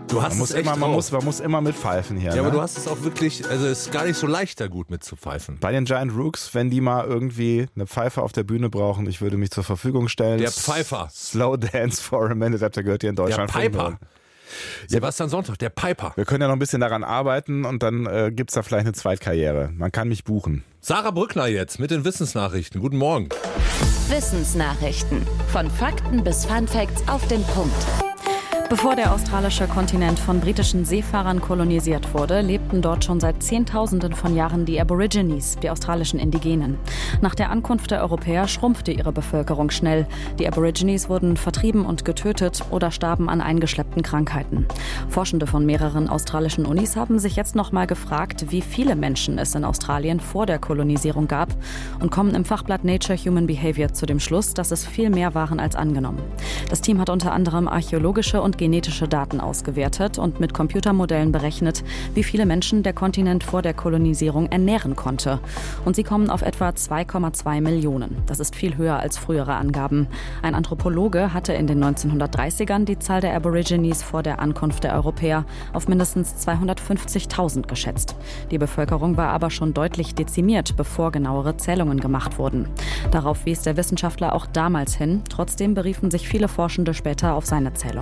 Du hast man muss immer mitpfeifen hier. Ja, aber du hast es auch wirklich, also es ist gar nicht so leicht, da gut mitzupfeifen. Bei den Giant Rooks, wenn die mal irgendwie eine Pfeife auf der Bühne brauchen, ich würde mich zur Verfügung stellen. Der Pfeifer. Slow Dance for a Minute, habt ihr gehört hier in Deutschland. Der Piper. Sebastian Sonntag, der Piper. Wir können ja noch ein bisschen daran arbeiten und dann gibt's da vielleicht eine Zweitkarriere. Man kann mich buchen. Sarah Brückner jetzt mit den Wissensnachrichten. Guten Morgen. Wissensnachrichten. Von Fakten bis Funfacts auf den Punkt. Bevor der australische Kontinent von britischen Seefahrern kolonisiert wurde, lebten dort schon seit Zehntausenden von Jahren die Aborigines, die australischen Indigenen. Nach der Ankunft der Europäer schrumpfte ihre Bevölkerung schnell. Die Aborigines wurden vertrieben und getötet oder starben an eingeschleppten Krankheiten. Forschende von mehreren australischen Unis haben sich jetzt noch mal gefragt, wie viele Menschen es in Australien vor der Kolonisierung gab und kommen im Fachblatt Nature Human Behavior zu dem Schluss, dass es viel mehr waren als angenommen. Das Team hat unter anderem archäologische und genetische Daten ausgewertet und mit Computermodellen berechnet, wie viele Menschen der Kontinent vor der Kolonisierung ernähren konnte. Und sie kommen auf etwa 2,2 Millionen. Das ist viel höher als frühere Angaben. Ein Anthropologe hatte in den 1930ern die Zahl der Aborigines vor der Ankunft der Europäer auf mindestens 250.000 geschätzt. Die Bevölkerung war aber schon deutlich dezimiert, bevor genauere Zählungen gemacht wurden. Darauf wies der Wissenschaftler auch damals hin. Trotzdem beriefen sich viele Forschende später auf seine Zählung.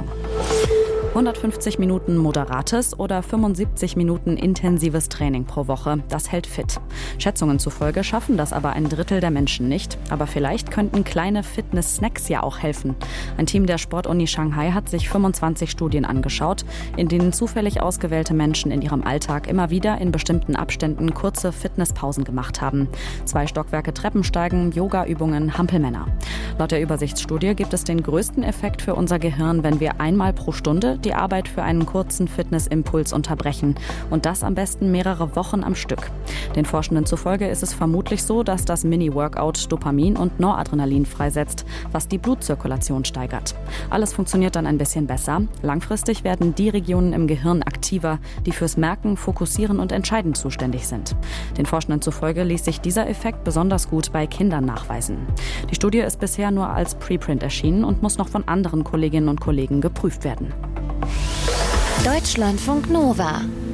150 Minuten moderates oder 75 Minuten intensives Training pro Woche. Das hält fit. Schätzungen zufolge schaffen das aber ein Drittel der Menschen nicht. Aber vielleicht könnten kleine Fitness-Snacks ja auch helfen. Ein Team der Sportuni Shanghai hat sich 25 Studien angeschaut, in denen zufällig ausgewählte Menschen in ihrem Alltag immer wieder in bestimmten Abständen kurze Fitnesspausen gemacht haben. 2 Stockwerke Treppensteigen, Yoga-Übungen, Hampelmänner. Laut der Übersichtsstudie gibt es den größten Effekt für unser Gehirn, wenn wir einmal pro Stunde die Arbeit für einen kurzen Fitnessimpuls unterbrechen. Und das am besten mehrere Wochen am Stück. Den Forschenden zufolge ist es vermutlich so, dass das Mini-Workout Dopamin und Noradrenalin freisetzt, was die Blutzirkulation steigert. Alles funktioniert dann ein bisschen besser. Langfristig werden die Regionen im Gehirn aktiver, die fürs Merken, Fokussieren und Entscheiden zuständig sind. Den Forschenden zufolge ließ sich dieser Effekt besonders gut bei Kindern nachweisen. Die Studie ist bisher nur als Preprint erschienen und muss noch von anderen Kolleginnen und Kollegen geprüft werden. Deutschlandfunk Nova